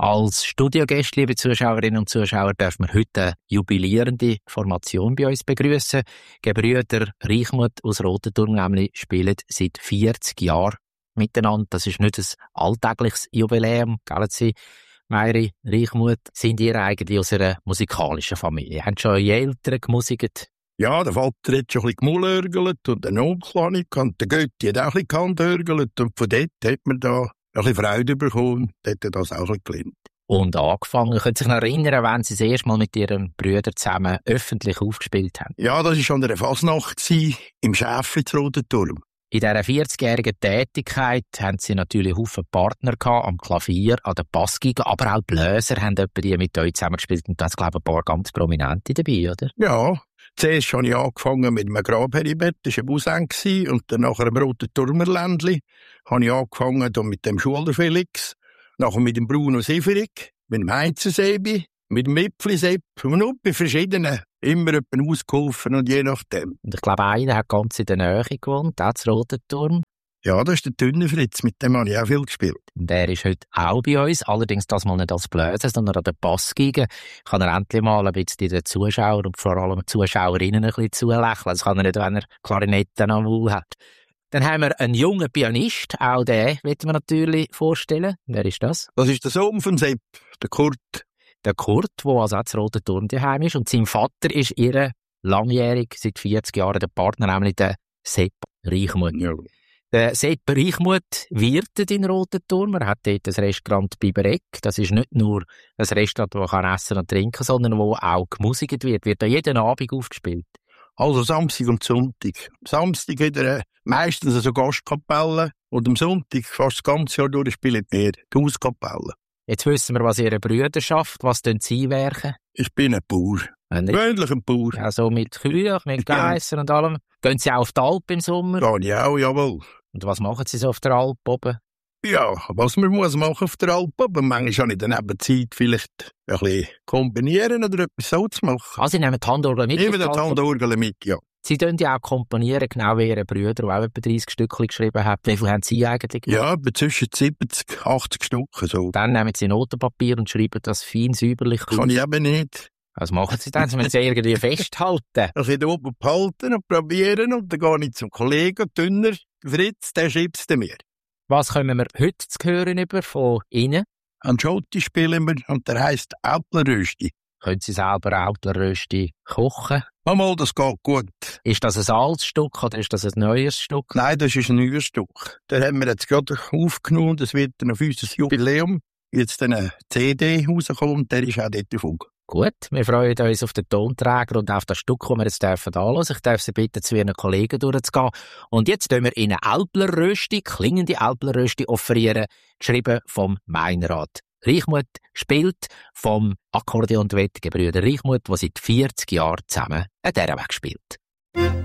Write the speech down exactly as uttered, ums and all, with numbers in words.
Als Studiogäste, liebe Zuschauerinnen und Zuschauer, dürfen wir heute eine jubilierende Formation bei uns begrüßen. Gebrüder Reichmuth aus Rotenturm nämlich spielen seit vierzig Jahren miteinander. Das ist nicht ein alltägliches Jubiläum, gell Sie? Meiri, Reichmuth, sind ihr eigentlich aus einer musikalischen Familie? Haben schon eure Eltern gemusikt? Ja, der Vater hat schon ein bisschen gemulörgelt und der Onkel und der Götti hat auch ein bisschen gehandörgelt und von dort hat man da ein bisschen Freude bekommen, dort hat das auch ein bisschen gelernt. Und angefangen, können Sie sich noch erinnern, wenn Sie das erste Mal mit Ihrem Bruder zusammen öffentlich aufgespielt haben? Ja, das war an der Fasnacht im Schäfli zu Rotenturm. In dieser vierzigjährigen Tätigkeit haben Sie natürlich Haufen Partner gehabt, am Klavier, an der Bassgeige, aber auch Bläser haben etwa die mit euch zusammengespielt und da sind, glaube ich, ein paar ganz Prominente dabei, oder? Ja, zuerst habe ich angefangen mit einem Grabheribert, das war ein Bousin, und dann nachher im Rotenturmer Ländli habe ich angefangen mit dem Schuler Felix, nachher mit dem Bruno Severik, mit dem Heinzer-Sebi, mit dem Äpfli-Sepp und noch bei verschiedenen immer jemanden ausgeholfen und je nachdem. Und ich glaube, einer hat ganz in der Nähe gewohnt, auch zu Rotenturm. Ja, das ist der Dünne Fritz, mit dem habe ich auch viel gespielt. Und der ist heute auch bei uns, allerdings das mal nicht als Bläser, sondern an der Bassgeige. Kann er endlich mal ein bisschen den Zuschauern und vor allem den Zuschauerinnen ein bisschen zulächeln. Das kann er nicht, wenn er Klarinetten am Maul hat. Dann haben wir einen jungen Pianist, auch den wollen wir natürlich vorstellen. Wer ist das? Das ist der Sohn von Sepp, der Kurt. Der Kurt, der also auch zu Rotenturm daheim ist. Und sein Vater ist ihr langjährig, seit vierzig Jahren, der Partner, nämlich der Sepp Reichmuth. Ja. Der Sepp Reichmuth wirtet in Rotenturm. Er hat dort das Restaurant Bibereck. Das ist nicht nur ein Restaurant, wo man kann essen und trinken, sondern wo auch gemusikt wird. Wird da jeden Abend aufgespielt. Also Samstag und Sonntag. Samstag hat er meistens eine Gastkapelle und am Sonntag fast das ganze Jahr durch spielen wir die Hauskapelle. Jetzt wissen wir, was ihre Brüder schafft. Was tun sie werken? Ich bin ein Bauer. Gewöhnlich ein Bauer. Also mit Kühen, mit Geissen und allem. Gehen sie auch auf die Alp im Sommer? Gehe ich auch, jawohl. Und was machen sie so auf der Alp oben? Ja, was man muss machen auf der Alp oben. Manchmal habe ich dann eben Zeit, vielleicht ein bisschen kombinieren oder etwas so zu machen. Ah, sie nehmen die Handorgel mit? Nehmen die Handorgel mit, ja. Sie tun ja auch komponieren, genau wie ihre Brüder, die auch etwa dreißig Stückchen geschrieben haben. Wie viel haben Sie eigentlich gemacht? Ja, etwa zwischen siebzig, achtzig Stück. So. Dann nehmen Sie Notenpapier und schreiben das fein säuberlich. Kann ich eben nicht. Was machen Sie dann? Sie müssen Sie irgendwie festhalten. Ich will oben behalten und probieren und dann gehe ich zum Kollegen, Dünner Fritz, der schreibt es mir. Was können wir heute zu hören über von Ihnen? Ein Schotti spielen wir und der heisst Äpfelrösti. Können Sie selber Äpfelrösti kochen? Mal, das geht gut. Ist das ein altes Stück oder ist das ein neues Stück? Nein, das ist ein neues Stück. Den haben wir jetzt gerade aufgenommen. Das wird dann auf unser Jubiläum. Jetzt eine C D rauskommen, der ist auch dort davon. Gut, wir freuen uns auf den Tonträger und auf das Stück, das wir jetzt dürfen anhören. Ich darf Sie bitten, zu Ihren Kollegen durchzugehen. Und jetzt tun wir Ihnen Älplerrösti, klingende Älplerrösti offerieren, geschrieben vom Meinrad. Reichmuth spielt vom Akkordeon-Duett Gebrüder Reichmuth, die seit vierzig Jahren zusammen an dieser Weg spielt.